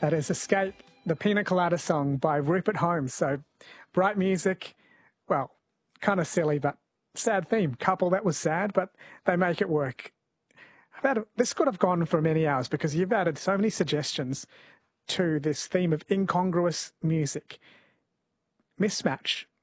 That is Escape, the Pina Colada song by Rupert Holmes. So bright music, well, kind of silly, but sad theme. Couple that was sad, but they make it work. This could have gone for many hours because you've added so many suggestions to this theme of incongruous music. Mismatch.